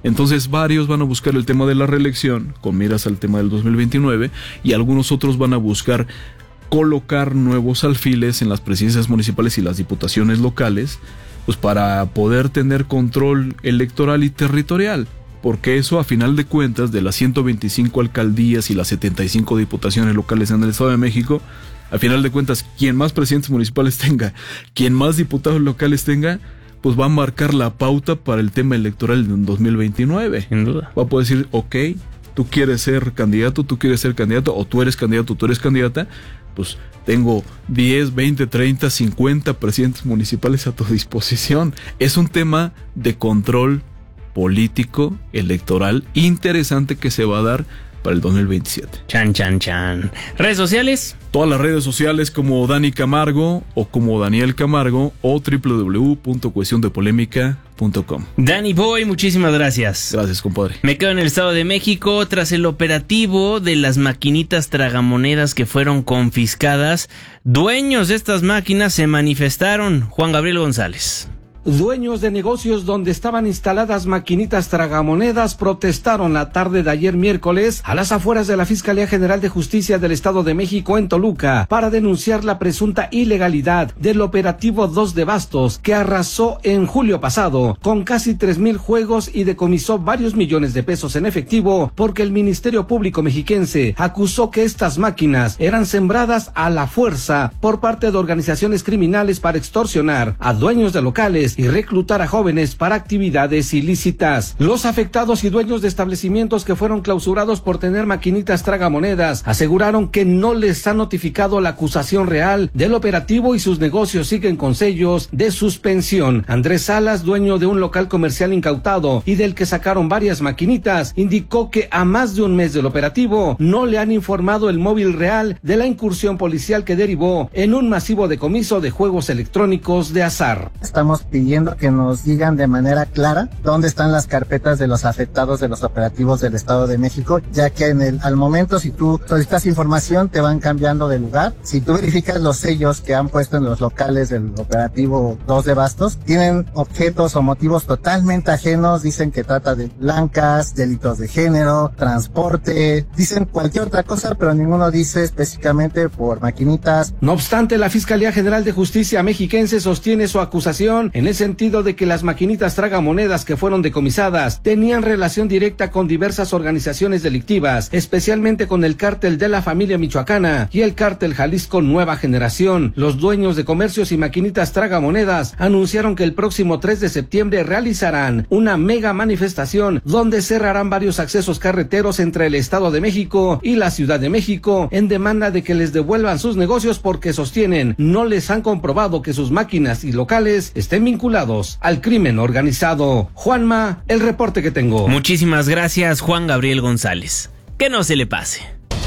Entonces varios van a buscar el tema de la reelección con miras al tema del 2029 y algunos otros van a buscar colocar nuevos alfiles en las presidencias municipales y las diputaciones locales, pues para poder tener control electoral y territorial, porque eso a final de cuentas de las 125 alcaldías y las 75 diputaciones locales en el Estado de México, a final de cuentas quien más presidentes municipales tenga, quien más diputados locales tenga, pues va a marcar la pauta para el tema electoral en 2029. Sin duda. Va a poder decir, ok, tú quieres ser candidato, o tú eres candidato, tú eres candidata, pues tengo 10, 20, 30, 50 presidentes municipales a tu disposición. Es un tema de control político, electoral, interesante que se va a dar para el 2027. Chan, chan, chan. ¿Redes sociales? Todas las redes sociales como Dani Camargo o como Daniel Camargo o www.cuestiondepolémica.com. Danny Boy, muchísimas gracias. Gracias, compadre. Me quedo en el Estado de México tras el operativo de las maquinitas tragamonedas que fueron confiscadas. Dueños de estas máquinas se manifestaron. Juan Gabriel González. Dueños de negocios donde estaban instaladas maquinitas tragamonedas protestaron la tarde de ayer miércoles a las afueras de la Fiscalía General de Justicia del Estado de México en Toluca para denunciar la presunta ilegalidad del operativo 2 de Bastos que arrasó en julio pasado con casi 3,000 juegos y decomisó varios millones de pesos en efectivo porque el Ministerio Público mexiquense acusó que estas máquinas eran sembradas a la fuerza por parte de organizaciones criminales para extorsionar a dueños de locales y reclutar a jóvenes para actividades ilícitas. Los afectados y dueños de establecimientos que fueron clausurados por tener maquinitas tragamonedas aseguraron que no les ha notificado la acusación real del operativo y sus negocios siguen con sellos de suspensión. Andrés Salas, dueño de un local comercial incautado y del que sacaron varias maquinitas, indicó que a más de un mes del operativo no le han informado el móvil real de la incursión policial que derivó en un masivo decomiso de juegos electrónicos de azar. Estamos pidiendo que nos digan de manera clara dónde están las carpetas de los afectados de los operativos del Estado de México, ya que al momento si tú solicitas información te van cambiando de lugar. Si tú verificas los sellos que han puesto en los locales del operativo 2 de Bastos, tienen objetos o motivos totalmente ajenos, dicen que trata de blancas, delitos de género, transporte, dicen cualquier otra cosa, pero ninguno dice específicamente por maquinitas. No obstante, la Fiscalía General de Justicia mexiquense sostiene su acusación en el sentido de que las maquinitas tragamonedas que fueron decomisadas tenían relación directa con diversas organizaciones delictivas, especialmente con el cártel de la familia michoacana y el cártel Jalisco Nueva Generación. Los dueños de comercios y maquinitas tragamonedas anunciaron que el próximo 3 de septiembre realizarán una mega manifestación donde cerrarán varios accesos carreteros entre el Estado de México y la Ciudad de México en demanda de que les devuelvan sus negocios porque sostienen no les han comprobado que sus máquinas y locales estén vinculados al crimen organizado. Juanma, el reporte que tengo. Muchísimas gracias, Juan Gabriel González. Que no se le pase.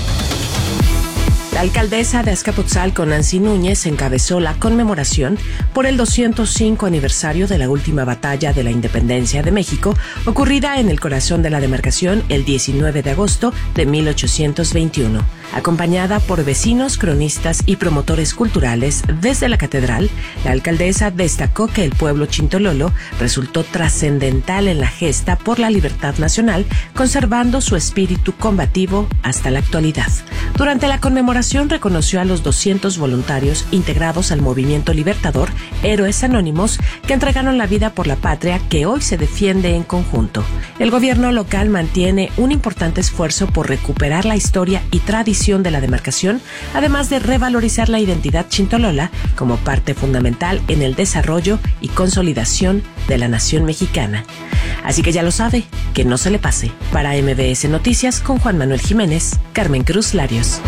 La alcaldesa de Azcapotzalco, Nancy Núñez, encabezó la conmemoración por el 205 aniversario de la última batalla de la independencia de México, ocurrida en el corazón de la demarcación el 19 de agosto de 1821. Acompañada por vecinos, cronistas y promotores culturales desde la catedral, la alcaldesa destacó que el pueblo chintololo resultó trascendental en la gesta por la libertad nacional, conservando su espíritu combativo hasta la actualidad. Durante la conmemoración reconoció a los 200 voluntarios integrados al movimiento libertador Héroes Anónimos que entregaron la vida por la patria que hoy se defiende en conjunto. El gobierno local mantiene un importante esfuerzo por recuperar la historia y tradición de la demarcación, además de revalorizar la identidad chintolola como parte fundamental en el desarrollo y consolidación de la nación mexicana. Así que ya lo sabe, que no se le pase. Para MBS Noticias con Juan Manuel Jiménez, Carmen Cruz Larios.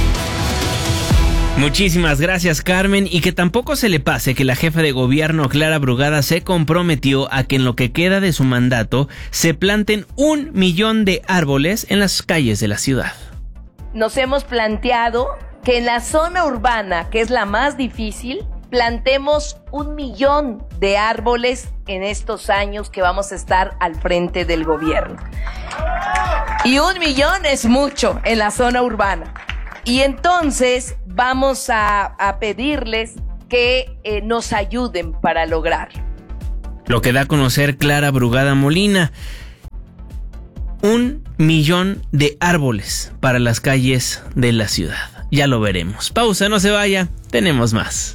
Muchísimas gracias, Carmen, y que tampoco se le pase que la jefa de gobierno, Clara Brugada, se comprometió a que en lo que queda de su mandato se planten 1 millón de árboles en las calles de la ciudad. Nos hemos planteado que en la zona urbana, que es la más difícil, plantemos 1 millón de árboles en estos años que vamos a estar al frente del gobierno. Y 1 millón es mucho en la zona urbana. Y entonces vamos a pedirles que nos ayuden para lograrlo. Lo que da a conocer Clara Brugada Molina. 1 millón de árboles para las calles de la ciudad. Ya lo veremos. Pausa, no se vaya, tenemos más.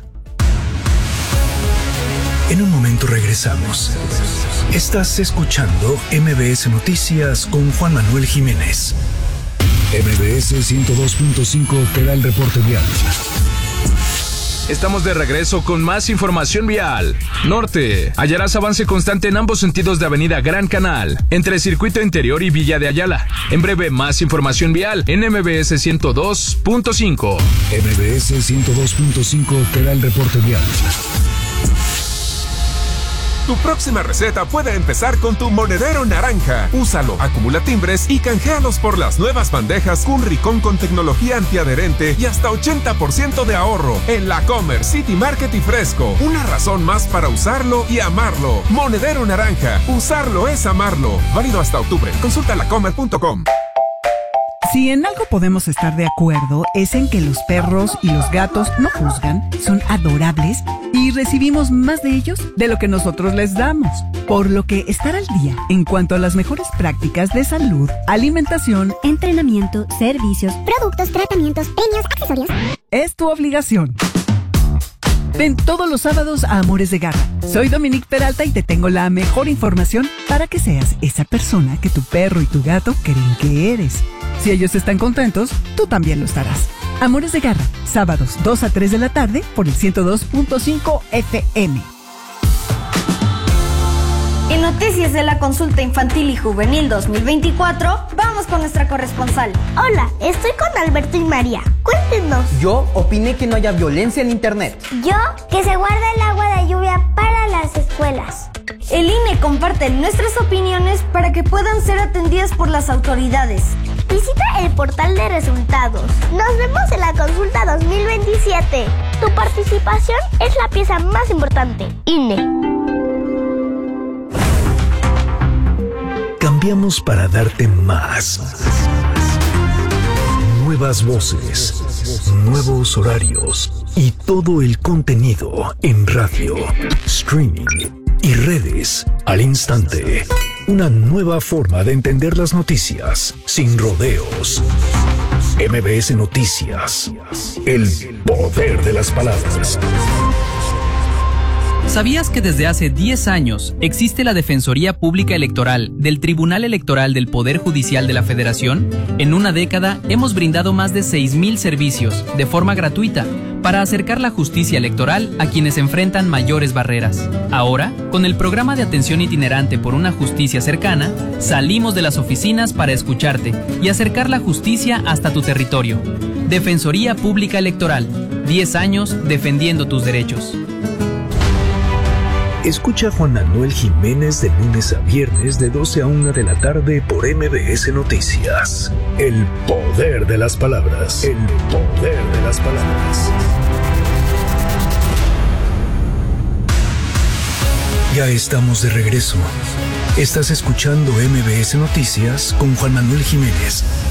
En un momento regresamos. Estás escuchando MBS Noticias con Juan Manuel Jiménez. MBS 102.5 te da el reporte vial. Estamos de regreso con más información vial. Norte. Hallarás avance constante en ambos sentidos de Avenida Gran Canal, entre Circuito Interior y Villa de Ayala. En breve, más información vial en MBS 102.5. MBS 102.5 te da el reporte vial. Tu próxima receta puede empezar con tu monedero naranja. Úsalo, acumula timbres y canjealos por las nuevas bandejas Cunricón con tecnología antiadherente y hasta 80% de ahorro en La Comer, City Market y Fresco. Una razón más para usarlo y amarlo. Monedero naranja. Usarlo es amarlo. Válido hasta octubre. Consulta lacomer.com. Si en algo podemos estar de acuerdo es en que los perros y los gatos no juzgan, son adorables y recibimos más de ellos de lo que nosotros les damos. Por lo que estar al día en cuanto a las mejores prácticas de salud, alimentación, entrenamiento, servicios, productos, tratamientos, premios, accesorios, es tu obligación. Ven todos los sábados a Amores de Garra. Soy Dominique Peralta y te tengo la mejor información para que seas esa persona que tu perro y tu gato creen que eres. Si ellos están contentos, tú también lo estarás. Amores de Garra, sábados 2 a 3 de la tarde por el 102.5 FM. En noticias de la Consulta Infantil y Juvenil 2024, vamos con nuestra corresponsal. Hola, estoy con Alberto y María. Cuéntenos. Yo opiné que no haya violencia en internet. Yo, que se guarde el agua de lluvia para las escuelas. El INE comparte nuestras opiniones para que puedan ser atendidas por las autoridades. Visita el portal de resultados. Nos vemos en la Consulta 2027. Tu participación es la pieza más importante. INE. Cambiamos para darte más. Nuevas voces, nuevos horarios y todo el contenido en radio, streaming y redes al instante. Una nueva forma de entender las noticias sin rodeos. MBS Noticias. El poder de las palabras. ¿Sabías que desde hace 10 años existe la Defensoría Pública Electoral del Tribunal Electoral del Poder Judicial de la Federación? En una década hemos brindado más de 6,000 servicios de forma gratuita para acercar la justicia electoral a quienes enfrentan mayores barreras. Ahora, con el programa de atención itinerante por una justicia cercana, salimos de las oficinas para escucharte y acercar la justicia hasta tu territorio. Defensoría Pública Electoral, 10 años defendiendo tus derechos. Escucha a Juan Manuel Jiménez de lunes a viernes de 12 a 1 de la tarde por MBS Noticias. El poder de las palabras. El poder de las palabras. Ya estamos de regreso. Estás escuchando MBS Noticias con Juan Manuel Jiménez.